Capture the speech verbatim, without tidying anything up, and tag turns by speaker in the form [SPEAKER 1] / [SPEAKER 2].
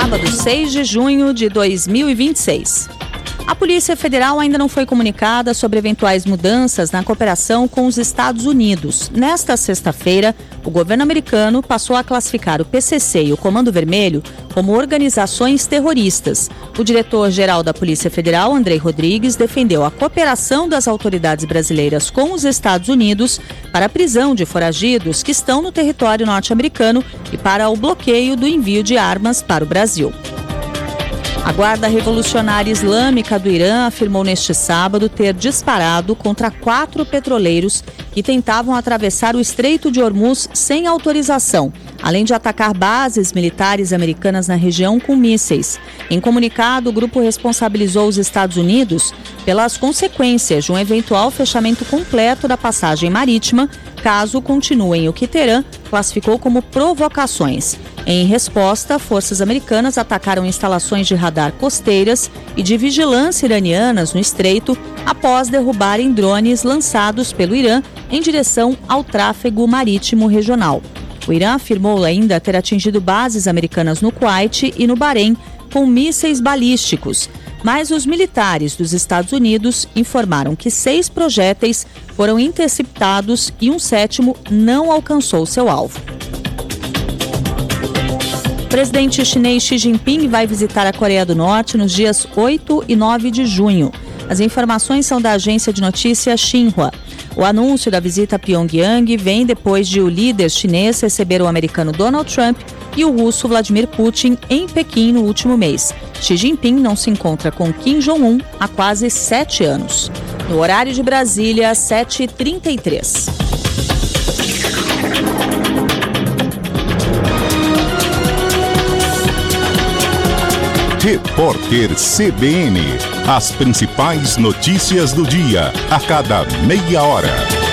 [SPEAKER 1] sábado, seis de junho de dois mil e vinte e seis. A Polícia Federal ainda não foi comunicada sobre eventuais mudanças na cooperação com os Estados Unidos. Nesta sexta-feira, o governo americano passou a classificar o P C C e o Comando Vermelho como organizações terroristas. O diretor-geral da Polícia Federal, Andrei Rodrigues, defendeu a cooperação das autoridades brasileiras com os Estados Unidos para a prisão de foragidos que estão no território norte-americano e para o bloqueio do envio de armas para o Brasil. A Guarda Revolucionária Islâmica do Irã afirmou neste sábado ter disparado contra quatro petroleiros que tentavam atravessar o Estreito de Hormuz sem autorização, além de atacar bases militares americanas na região com mísseis. Em comunicado, o grupo responsabilizou os Estados Unidos pelas consequências de um eventual fechamento completo da passagem marítima, caso continuem o que Teherã classificou como provocações. Em resposta, forças americanas atacaram instalações de radar costeiras e de vigilância iranianas no estreito após derrubarem drones lançados pelo Irã em direção ao tráfego marítimo regional. O Irã afirmou ainda ter atingido bases americanas no Kuwait e no Bahrein com mísseis balísticos, mas os militares dos Estados Unidos informaram que seis projéteis foram interceptados e um sétimo não alcançou seu alvo. O presidente chinês Xi Jinping vai visitar a Coreia do Norte nos dias oito e nove de junho. As informações são da agência de notícias Xinhua. O anúncio da visita a Pyongyang vem depois de o líder chinês receber o americano Donald Trump e o russo Vladimir Putin em Pequim no último mês. Xi Jinping não se encontra com Kim Jong-un há quase sete anos. No horário de Brasília, sete e trinta e três.
[SPEAKER 2] Repórter C B N. As principais notícias do dia, a cada meia hora.